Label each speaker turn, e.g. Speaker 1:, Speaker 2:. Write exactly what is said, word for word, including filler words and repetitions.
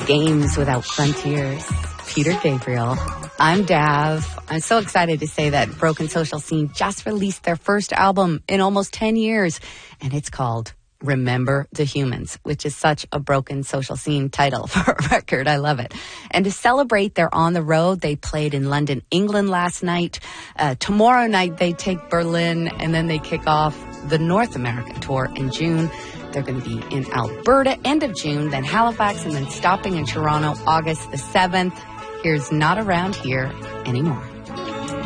Speaker 1: Games Without Frontiers. Peter Gabriel. I'm Dav. I'm so excited to say that Broken Social Scene just released their first album in almost ten years, and it's called Remember the Humans, which is such a Broken Social Scene title for a record. I love it. And to celebrate, they're on the road. They played in London, England last night. Uh, tomorrow night, they take Berlin, and then they kick off the North American tour in June. They're going to be in Alberta end of June, then Halifax, and then stopping in Toronto August the seventh. Here's Not Around Here Anymore.